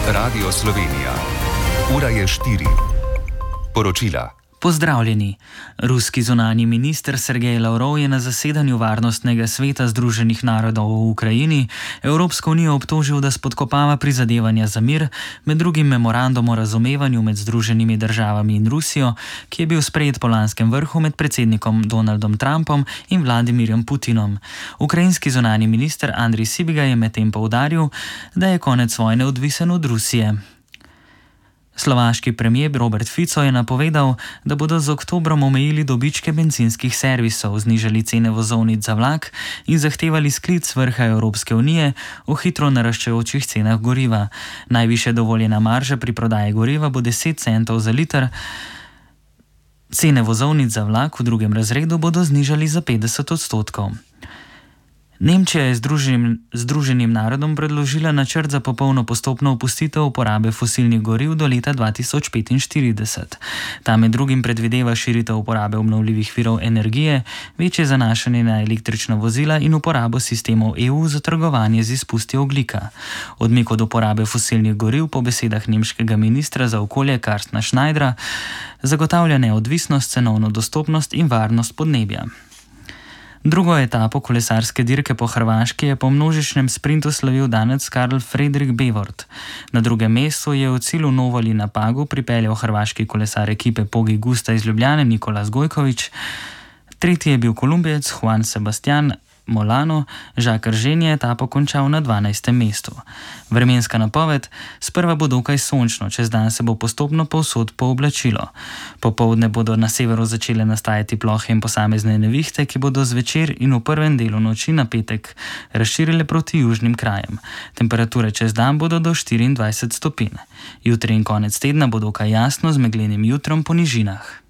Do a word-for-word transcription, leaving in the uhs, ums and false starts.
Radio Slovenija. Ura je štiri. Poročila. Pozdravljeni. Ruski zunanji minister Sergej Lavrov je na zasedanju Varnostnega sveta Združenih narodov v Ukrajini Evropsko unijo obtožil, da spodkopava prizadevanja za mir, med drugim memorandum o razumevanju med Združenimi državami in Rusijo, ki je bil sprejet po lanskem vrhu med predsednikom Donaldom Trumpom in Vladimirjem Putinom. Ukrajinski zunanji minister Andrij Sybiga je medtem poudaril, da je konec vojne odvisen od Rusije. Slovaški premier Robert Fico je napovedal, da bodo z oktobrom omejili dobičke bencinskih servisov, znižali cene vozovnic za vlak in zahtevali sklic vrha Evropske unije o hitro naraščajočih cenah goriva. Najvišja dovoljena marža pri prodaji goriva bo deset centov za liter. Cene vozovnic za vlak v drugem razredu bodo znižali za petdeset odstotkov. Nemčija je Združenim, Združenim narodom predložila načrt za popolno postopno opustitev uporabe fosilnih goriv do leta dva tisoč petinštirideset. Ta med drugim predvideva širitev uporabe obnovljivih virov energije, večje zanašanje na električna vozila in uporabo sistemov E U za trgovanje z izpusti ogljika. Odmik od uporabe fosilnih goriv po besedah nemškega ministra za okolje Carstena Schneidera zagotavlja neodvisnost, cenovno dostopnost in varnost podnebja. Drugo etapo kolesarske dirke po Hrvaški je po množičnem sprintu slavil danec Karl Fredrik Bevort. Na drugem mestu je v cilju Novoli na Pagu pripeljal hrvaški kolesar ekipe Pogi Gusta iz Ljubljane Nikolas Gojković. Tretji je bil Kolumbijec Juan Sebastian Molano, Jacques Eržen je etapo končal na dvanajstem mestu. Vremenska napoved: sprva bo dokaj sončno, čez dan se bo postopno povsod pooblačilo. Popoldne bodo na severu začele nastajati plohe in posamezne nevihte, ki bodo zvečer in v prvem delu noči na petek razširile proti južnim krajem. Temperature čez dan bodo do štiriindvajset stopinj. Jutri in konec tedna bo dokaj jasno z meglenim jutrom po nižinah.